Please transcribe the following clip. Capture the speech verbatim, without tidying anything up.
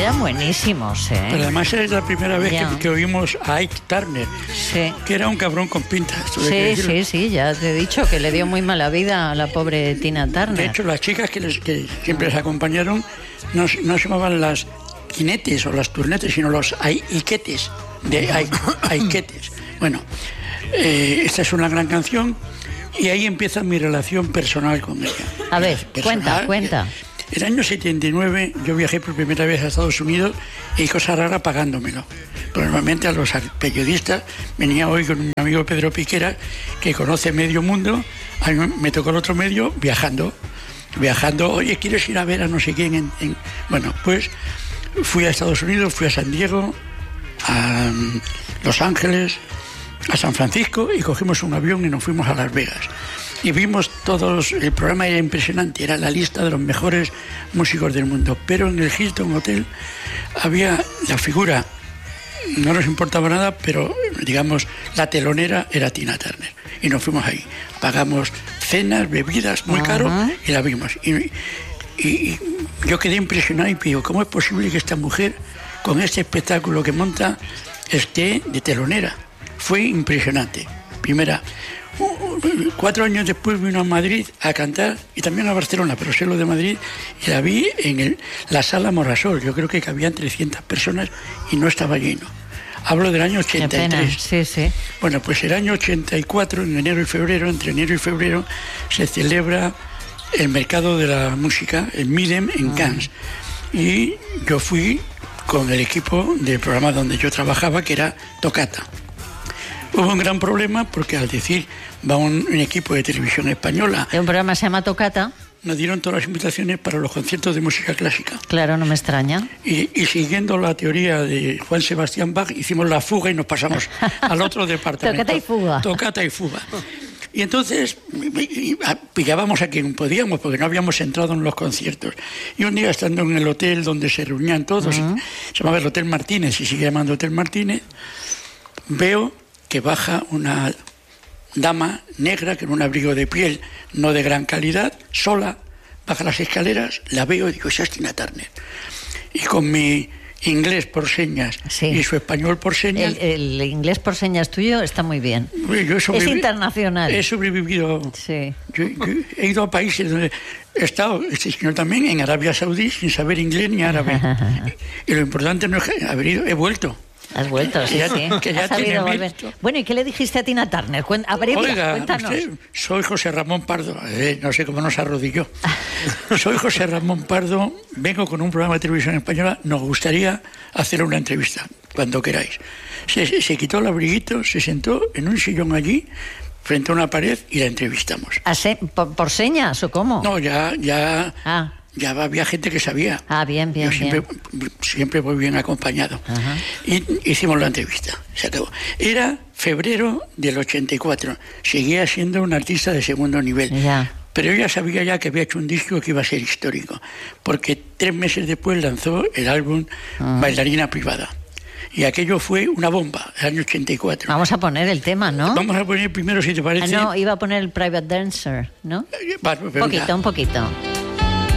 Eran buenísimos, ¿eh? Pero además es la primera vez que, que oímos a Ike Turner, sí. que era un cabrón con pintas. Sí, sí, sí, ya te he dicho que le dio muy mala vida a la pobre Tina Turner. De hecho, las chicas que, les, que siempre les acompañaron no, no se llamaban las quinetes o las turnetes, sino los aiquetes, de aiquetes. Bueno, eh, esta es una gran canción y ahí empieza mi relación personal con ella. A ver, personal, cuenta, cuenta. En el año setenta y nueve yo viajé por primera vez a Estados Unidos y cosa rara pagándomelo. Normalmente a los periodistas venía hoy con un amigo Pedro Piquera que conoce medio mundo, a mí me tocó el otro medio viajando, viajando, oye, ¿quieres ir a ver a no sé quién? En, en... Bueno, pues fui a Estados Unidos, fui a San Diego, a Los Ángeles, a San Francisco y cogimos un avión y nos fuimos a Las Vegas. Y vimos todos, el programa era impresionante, era la lista de los mejores músicos del mundo. Pero en el Hilton Hotel había la figura, no nos importaba nada, pero digamos, la telonera era Tina Turner. Y nos fuimos ahí. Pagamos cenas, bebidas, muy caro, uh-huh. y la vimos. Y, y, y yo quedé impresionado y digo, ¿cómo es posible que esta mujer, con este espectáculo que monta, esté de telonera? Fue impresionante. Primera. Cuatro años después vino a Madrid a cantar y también a Barcelona, pero sé lo de Madrid, y la vi en el, la sala Morasol. Yo creo que cabían trescientas personas y no estaba lleno. Hablo del año ochenta y tres. Sí, sí. Bueno, pues el año ochenta y cuatro, en enero y febrero, entre enero y febrero, se celebra el mercado de la música, el Midem, en ah. Cannes. Y yo fui con el equipo del programa donde yo trabajaba, que era Toccata. Hubo un gran problema porque al decir va un, un equipo de televisión española... ¿De un programa se llama Toccata? Nos dieron todas las invitaciones para los conciertos de música clásica. Claro, no me extraña. Y, y siguiendo la teoría de Juan Sebastián Bach, hicimos la fuga y nos pasamos al otro departamento. Toccata y fuga. Toccata y fuga. Y entonces pillábamos a quien podíamos, porque no habíamos entrado en los conciertos. Y un día, estando en el hotel donde se reunían todos, uh-huh. se llamaba el Hotel Martínez, y sigue llamando Hotel Martínez, veo que baja una dama negra con un abrigo de piel no de gran calidad, sola, baja las escaleras, la veo y digo, esa es Tina Turner. Y con mi inglés por señas sí. y su español por señas... El, el inglés por señas tuyo está muy bien. Yo es internacional. He sobrevivido. Sí. Yo, yo he ido a países donde he estado, este señor también, en Arabia Saudí, sin saber inglés ni árabe. Y lo importante no es que haber ido, he vuelto. Has vuelto, sí, ya, sí. Que ya Has sabido volver. Visto. Bueno, ¿y qué le dijiste a Tina Turner? Cuen- Abrevia, Oiga, cuéntanos. Usted, soy José Ramón Pardo. Eh, no sé cómo nos arrodilló. Soy José Ramón Pardo, vengo con un programa de televisión española. Nos gustaría hacer una entrevista, cuando queráis. Se, se quitó el abriguito, se sentó en un sillón allí, frente a una pared, y la entrevistamos. ¿A se- por, ¿Por señas o cómo? No, ya... ya ah. Ya había gente que sabía. Ah, bien, bien, Yo siempre, bien. siempre voy bien acompañado. Ajá. Y hicimos la entrevista. Se acabó. Era febrero del ochenta y cuatro. Seguía siendo un artista de segundo nivel. Ya. Pero yo ya sabía ya que había hecho un disco que iba a ser histórico. Porque tres meses después lanzó el álbum uh-huh. Bailarina Privada. Y aquello fue una bomba, el año ochenta y cuatro. Vamos a poner el tema, ¿no? Vamos a poner primero, si te parece... Ah, no, iba a poner el Private Dancer, ¿no? Va, un poquito, un poquito.